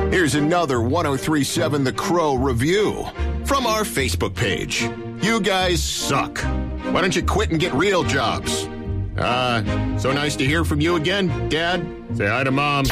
Here's another 1037 The Crow review from our Facebook page. You guys suck. Why don't you quit and get real jobs? So nice to hear from you again, Dad. Say hi to Mom.